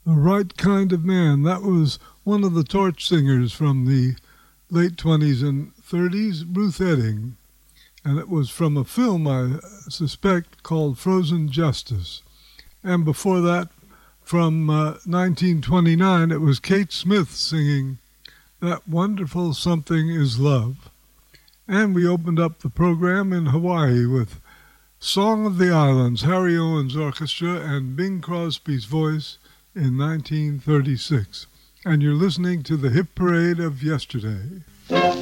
The Right Kind of Man. That was one of the torch singers from the late 20s and 30s, Ruth Etting. And it was from a film, I suspect, called Frozen Justice. And before that, from 1929, it was Kate Smith singing That Wonderful Something Is Love. And we opened up the program in Hawaii with Song of the Islands, Harry Owens Orchestra, and Bing Crosby's voice in 1936. And you're listening to the Hit Parade of Yesterday.